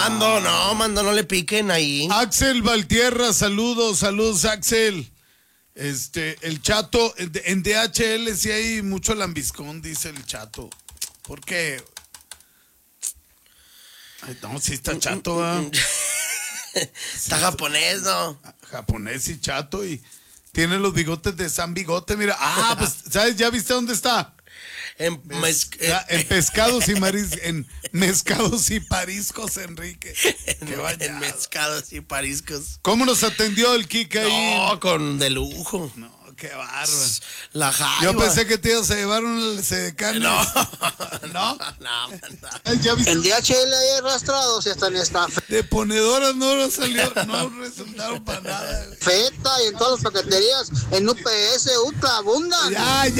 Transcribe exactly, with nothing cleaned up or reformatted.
Mando, no, mando, no le piquen ahí. Axel Valtierra, saludos, saludos, Axel. Este, el Chato, en D H L sí hay mucho lambiscón, dice el Chato. ¿Por qué? Ay, no, sí está chato, ¿eh? Está japonés, ¿no? Japonés y chato y tiene los bigotes de San Bigote, mira. Ah, pues, ¿sabes? ¿Ya viste dónde está? En, mez, Ya, en pescados y maris, en mezcados y pariscos, Enrique. en, en mezcados y pariscos. ¿Cómo nos atendió el Kike ahí? No, con de lujo. No, qué bárbaro. La jaiba. Yo pensé que te ibas a llevar un sedecán. No. ¿No? No, no. ¿Ya viste? En D H L hay arrastrados y hasta en esta De ponedoras no nos salió, no resultaron para nada. feta y en todas las paqueterías, en U P S, ultra abundan. Ya, ya.